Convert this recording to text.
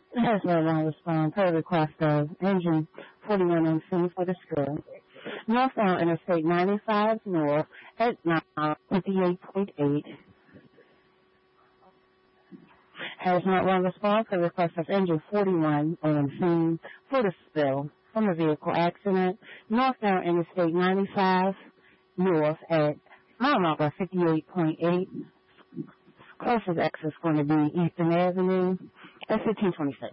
Has no one respond per request of engine 41 on scene for the school. Northbound Interstate 95 North at 58.8. Has not one respond per request of engine 41 on scene for the spill from a vehicle accident. Northbound Interstate 95 North at mile number 58.8. Closest exit is going to be Eastern Avenue at 1526.